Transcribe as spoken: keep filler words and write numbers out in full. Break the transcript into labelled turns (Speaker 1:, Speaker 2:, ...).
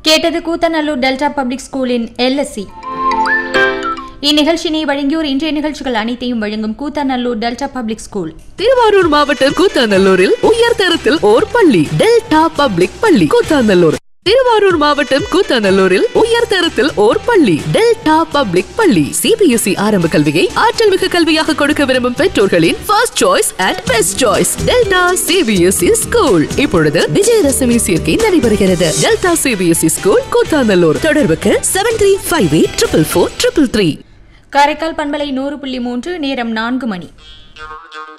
Speaker 1: கேட்டது Koothanallur delta public ஸ்கூலின் LSC. இந்நிகழ்ச்சியினை வழங்கியோர் இன்றைய நிகழ்ச்சிகள் அனைத்தையும் வழங்கும் Koothanallur delta public school.
Speaker 2: Thiruvarur மாவட்டம் கூத்தநல்லூரில் உயர்தரத்தில் ஓர் பள்ளி, டெல்டா பப்ளிக் பள்ளி கூத்தநல்லூர். திருவாரூர் மாவட்டம் கூத்தநல்லூரில் உயர்தரத்தில் ஓர் பள்ளி, டெல்டா பப்ளிக் பள்ளி. சிபிஎஸ்இ ஆரம்ப கல்வியை ஆற்றல் மிகு கல்வியாக கொடுக்க விரும்பும் பெற்றோர்களின் first choice and best choice delta CBSE school. இப்பொழுது விஜயதசமி சேர்க்கை நடைபெறுகிறது. Delta CBSE school Koothanallur. தொடர்புக்கு seven three five eight triple four triple three.
Speaker 1: Karaikal பண்பலை நூறு புள்ளி மூன்று. நேரம் நான்கு மணி.